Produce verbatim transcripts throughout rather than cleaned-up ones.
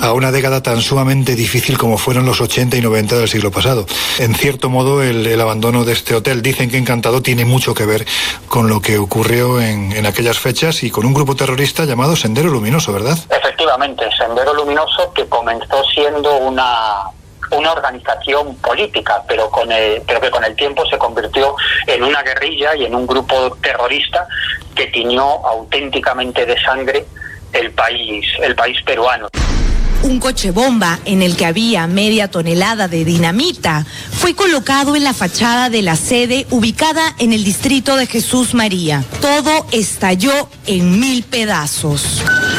a una década tan sumamente difícil como fueron los ochenta y noventa del siglo pasado. En cierto modo, el, el abandono de este hotel, dicen que Encantado, tiene mucho que ver con lo que ocurrió en, en aquellas fechas y con un grupo terrorista llamado Sendero Luminoso, ¿verdad? Efectivamente, Sendero Luminoso, que comenzó siendo una... una organización política, pero con el, pero que con el tiempo se convirtió en una guerrilla y en un grupo terrorista que tiñó auténticamente de sangre el país, el país peruano. Un coche bomba en el que había media tonelada de dinamita fue colocado en la fachada de la sede ubicada en el distrito de Jesús María. Todo estalló en mil pedazos.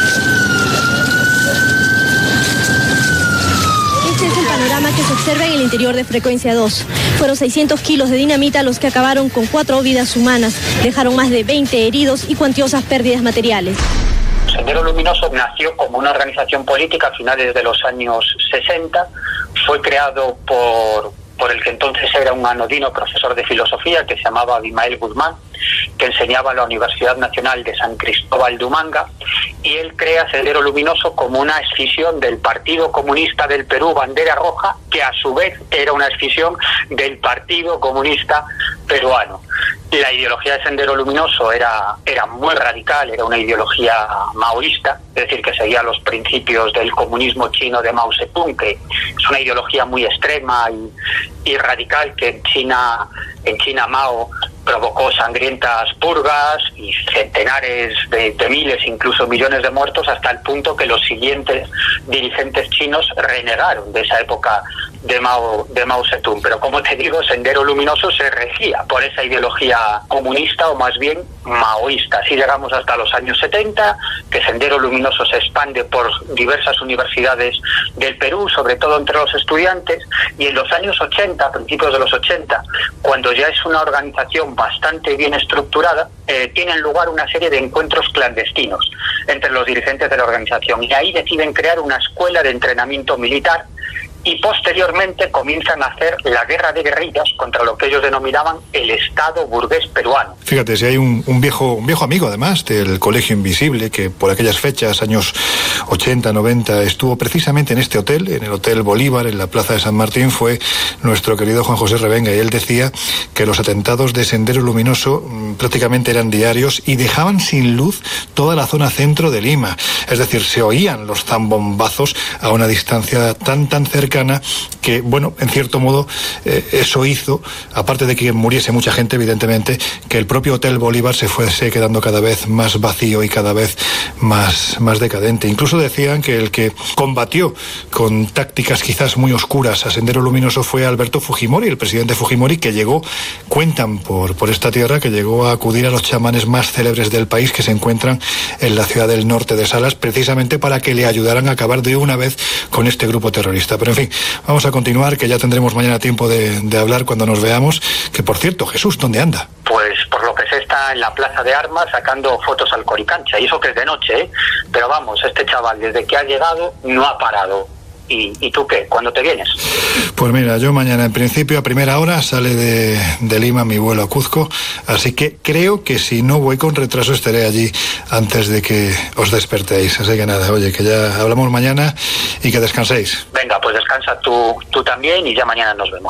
Que se observa en el interior de Frecuencia dos. Fueron seiscientos kilos de dinamita los que acabaron con cuatro vidas humanas, dejaron más de veinte heridos y cuantiosas pérdidas materiales. Sendero Luminoso nació como una organización política a finales de los años sesenta, fue creado por, por el que entonces era un anodino profesor de filosofía que se llamaba Abimael Guzmán, que enseñaba en la Universidad Nacional de San Cristóbal de Humanga, y él crea Sendero Luminoso como una escisión del Partido Comunista del Perú, Bandera Roja, que a su vez era una escisión del Partido Comunista Peruano. La ideología de Sendero Luminoso era, era muy radical, era una ideología maoísta, es decir, que seguía los principios del comunismo chino de Mao Zedong, que es una ideología muy extrema y, y radical que en China, en China Mao provocó sangrientas purgas y centenares de, de miles, incluso millones de muertos, hasta el punto que los siguientes dirigentes chinos renegaron de esa época de Mao, de Mao Zedong. Pero como te digo, Sendero Luminoso se regía por esa ideología comunista o más bien maoísta. Así llegamos hasta los años setenta, que Sendero Luminoso se expande por diversas universidades del Perú, sobre todo entre los estudiantes, y en los años ochenta, a principios de los ochenta, cuando ya es una organización bastante bien estructurada, eh, tienen lugar una serie de encuentros clandestinos entre los dirigentes de la organización, y ahí deciden crear una escuela de entrenamiento militar y posteriormente comienzan a hacer la guerra de guerrillas contra lo que ellos denominaban el Estado burgués peruano. Fíjate, si hay un, un viejo un viejo amigo además del Colegio Invisible, que por aquellas fechas, años ochenta, noventa, estuvo precisamente en este hotel, en el Hotel Bolívar, en la Plaza de San Martín, fue nuestro querido Juan José Revenga, y él decía que los atentados de Sendero Luminoso mmm, prácticamente eran diarios y dejaban sin luz toda la zona centro de Lima. Es decir, se oían los zambombazos a una distancia tan tan cercana que, bueno, en cierto modo eh, eso hizo, aparte de que muriese mucha gente, evidentemente, que el propio Hotel Bolívar se fuese quedando cada vez más vacío y cada vez más, más decadente. Incluso decían que el que combatió con tácticas quizás muy oscuras a Sendero Luminoso fue Alberto Fujimori, el presidente Fujimori, que llegó, cuentan por, por esta tierra, que llegó a acudir a los chamanes más célebres del país que se encuentran en la ciudad del norte de Salas, precisamente para que le ayudaran a acabar de una vez con este grupo terrorista. Pero en fin, vamos a continuar, que ya tendremos mañana tiempo de, de hablar cuando nos veamos. Que por cierto, Jesús, ¿dónde anda? Pues por lo que se está en la Plaza de Armas sacando fotos al Coricancha, y eso que es de noche, ¿eh? Pero vamos, este chaval desde que ha llegado no ha parado. ¿Y, ¿Y tú qué? ¿Cuándo te vienes? Pues mira, yo mañana en principio a primera hora sale de, de Lima mi vuelo a Cuzco, así que creo que si no voy con retraso estaré allí antes de que os despertéis. Así que nada, oye, que ya hablamos mañana y que descanséis. Venga, pues descansa tú, tú también, y ya mañana nos vemos.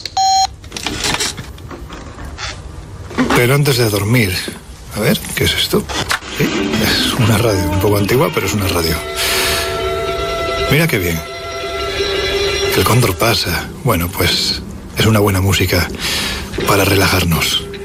Pero antes de dormir, a ver, ¿qué es esto? Sí, es una radio, un poco antigua, pero es una radio. Mira qué bien. El cóndor pasa. Bueno, pues es una buena música para relajarnos.